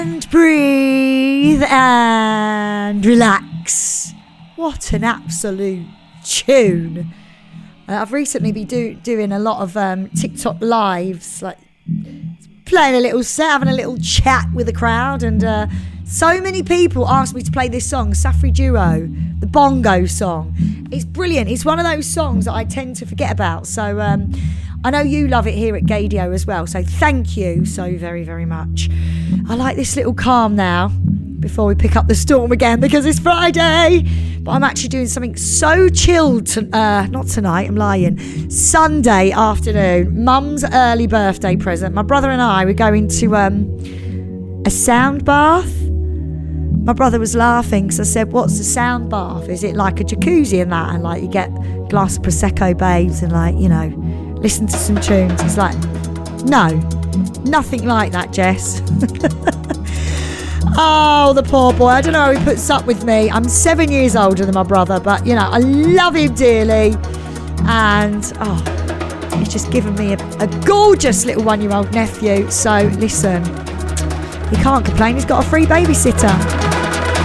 And breathe and relax. What an absolute tune. I've recently been doing a lot of TikTok lives, like playing a little set, having a little chat with the crowd, and so many people asked me to play this song, Safri Duo, the bongo song. It's brilliant. It's one of those songs that I tend to forget about. So I know you love it here at Gaydio as well. So thank you so very, very much. I like this little calm now before we pick up the storm again, because it's Friday. But I'm actually doing something so chilled, not tonight, I'm lying, Sunday afternoon, Mum's early birthday present. My brother and I were going to a sound bath. My brother was laughing because I said, what's a sound bath? Is it like a jacuzzi and that? And like you get a glass of Prosecco, babes, and like, you know, listen to some tunes. He's like, no, nothing like that, Jess. Oh, the poor boy. I don't know how he puts up with me. I'm 7 years older than my brother, but, you know, I love him dearly. And, he's just given me a gorgeous little 1-year-old nephew. So, listen, he can't complain. He's got a free babysitter.